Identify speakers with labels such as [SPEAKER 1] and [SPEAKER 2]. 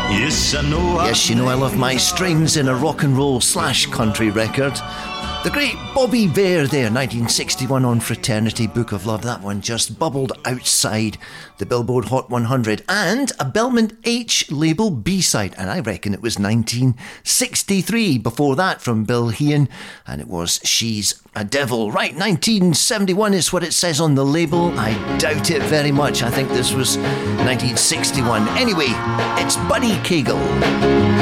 [SPEAKER 1] Yes, you know I love my strings in a rock and roll / country record. The great Bobby Bare there, 1961 on Fraternity, Book of Love. That one just bubbled outside the Billboard Hot 100. And a Belmont H label B-side, and I reckon it was 1963. Before that, from Bill Hean, and it was She's a Devil. Right, 1971 is what it says on the label. I doubt it very much. I think this was 1961. Anyway, it's Buddy Cagle.